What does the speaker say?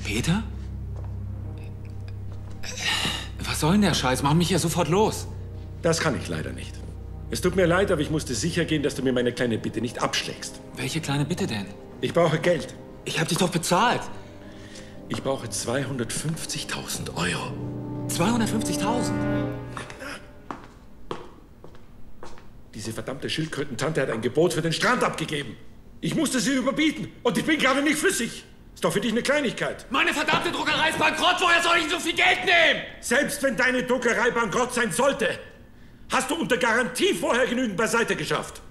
Peter? Was soll denn der Scheiß? Mach mich ja sofort los. Das kann ich leider nicht. Es tut mir leid, aber ich musste sicher gehen, dass du mir meine kleine Bitte nicht abschlägst. Welche kleine Bitte denn? Ich brauche Geld. Ich hab dich doch bezahlt. Ich brauche 250.000 Euro. 250.000? Diese verdammte Schildkrötentante hat ein Gebot für den Strand abgegeben. Ich musste sie überbieten und ich bin gerade nicht flüssig. Ist doch für dich eine Kleinigkeit. Meine verdammte Druckerei ist bankrott. Woher soll ich so viel Geld nehmen? Selbst wenn deine Druckerei bankrott sein sollte, hast du unter Garantie vorher genügend beiseite geschafft.